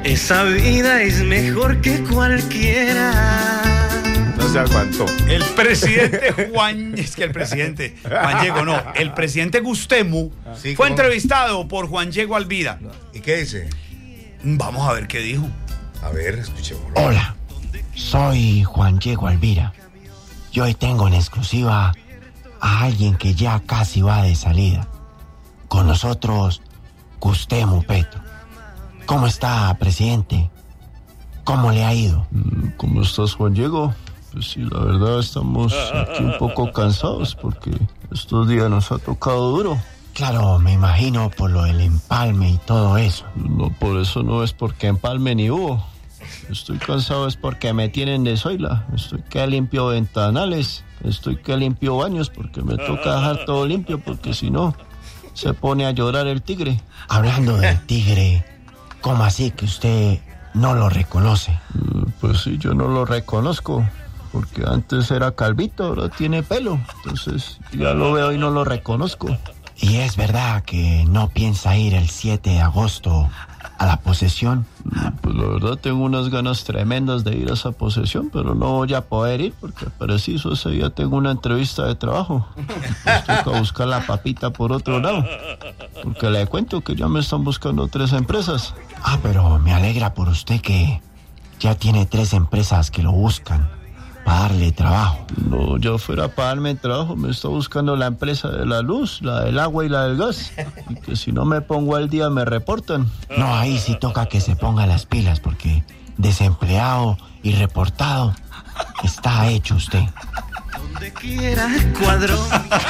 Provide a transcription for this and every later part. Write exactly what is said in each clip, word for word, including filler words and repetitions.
Esa vida es mejor que cualquiera. No se aguantó. El presidente Juan, es que el presidente Juan Diego, no, el presidente Gustemu Sí, fue ¿cómo? entrevistado por Juan Diego Alvira. ¿Y qué dice? Vamos a ver qué dijo. A ver, escuchémoslo. Hola, soy Juan Diego Alvira. Y hoy tengo en exclusiva a alguien que ya casi va de salida. Con nosotros, Gustemu Petro. ¿Cómo está, presidente? ¿Cómo le ha ido? ¿Cómo estás, Juan Diego? Pues sí, la verdad estamos aquí un poco cansados porque estos días nos ha tocado duro. Claro, me imagino por lo del empalme y todo eso. No, por eso no es porque empalme ni hubo. Estoy cansado es porque me tienen de zoila. Estoy que limpio ventanales, estoy que limpio baños porque me toca dejar todo limpio porque si no, se pone a llorar el tigre. Hablando del tigre, ¿cómo así que usted no lo reconoce? Pues sí, yo no lo reconozco porque antes era calvito, ahora tiene pelo. Entonces ya lo veo y no lo reconozco. ¿Y es verdad que no piensa ir el siete de agosto a la posesión? Pues la verdad tengo unas ganas tremendas de ir a esa posesión, pero no voy a poder ir porque preciso ese día tengo una entrevista de trabajo. Pues toca buscar la papita por otro lado, porque le cuento que ya me están buscando tres empresas. Ah, pero me alegra por usted que ya tiene tres empresas que lo buscan para darle trabajo. No, ya fuera para darme trabajo, me está buscando la empresa de la luz, la del agua y la del gas. Y que si no me pongo al día me reportan. No, ahí sí toca que se ponga las pilas porque desempleado y reportado está hecho usted. Donde quiera, cuadrón.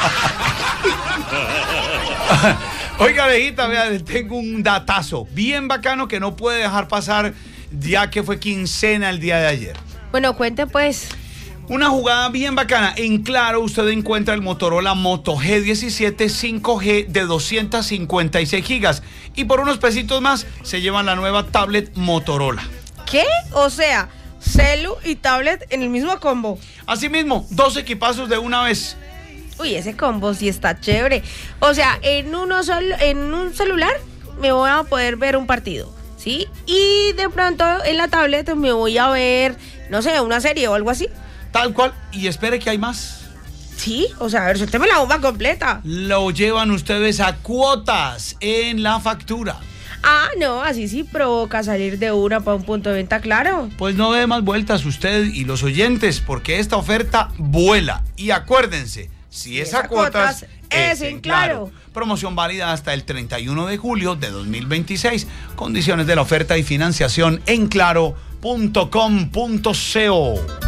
Oiga, viejita, vea, le tengo un datazo bien bacano que no puede dejar pasar ya que fue quincena el día de ayer. Bueno, cuente pues. Una jugada bien bacana. En Claro usted encuentra el Motorola Moto G diecisiete cinco G de doscientos cincuenta y seis gigas. Y por unos pesitos más se llevan la nueva tablet Motorola. ¿Qué? O sea, celu y tablet en el mismo combo. Asimismo, dos equipazos de una vez. Uy, ese combo sí está chévere. O sea, en, uno solo, en un celular me voy a poder ver un partido, ¿sí? Y de pronto en la tablet me voy a ver, no sé, una serie o algo así. Tal cual. Y espere que hay más. Sí, o sea, a ver, suélteme la bomba completa. Lo llevan ustedes a cuotas en la factura. Ah, no, así sí provoca salir de una para un punto de venta, claro. Pues no dé más vueltas usted y los oyentes, porque esta oferta vuela. Y acuérdense, si es a cuotas, es en Claro. Promoción válida hasta el treinta y uno de julio de dos mil veintiséis. Condiciones de la oferta y financiación en claro punto com punto co.